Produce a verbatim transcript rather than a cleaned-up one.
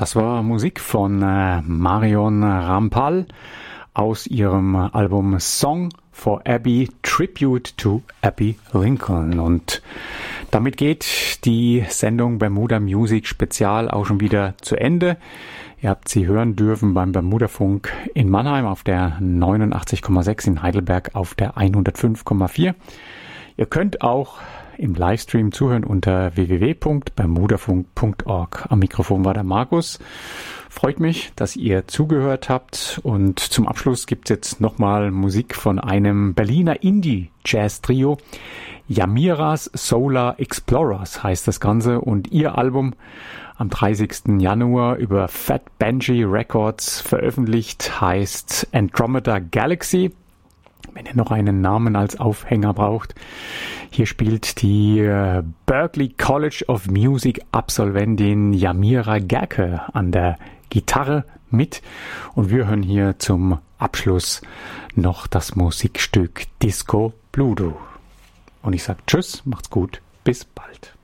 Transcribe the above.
Das war Musik von äh, Marion Rampal aus ihrem Album Song for Abby, Tribute to Abby Lincoln. Und damit geht die Sendung Bermuda Music Spezial auch schon wieder zu Ende. Ihr habt sie hören dürfen beim Bermuda-Funk in Mannheim auf der neunundachtzig Komma sechs, in Heidelberg auf der hundertfünf Komma vier. Ihr könnt auch im Livestream zuhören unter w w w punkt bermudafunk punkt org. Am Mikrofon war der Markus. Freut mich, dass ihr zugehört habt. Und zum Abschluss gibt's jetzt nochmal Musik von einem Berliner Indie-Jazz-Trio. Yamiras Solar Explorers heißt das Ganze. Und ihr Album am dreißigsten Januar über Fat Benji Records veröffentlicht heißt Andromeda Galaxy. Wenn ihr noch einen Namen als Aufhänger braucht. Hier spielt die äh, Berklee College of Music Absolventin Yamira Gerke an der Gitarre mit. Und wir hören hier zum Abschluss noch das Musikstück Disco Bludo. Und ich sage Tschüss, macht's gut, bis bald.